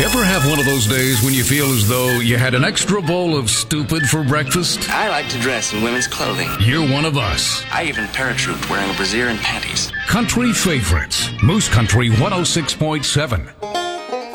Ever have one of those days when you feel as though you had an extra bowl of stupid for breakfast? I like to dress in women's clothing. You're one of us. I even paratrooped wearing a brassiere and panties. Country favorites. Moose Country 106.7.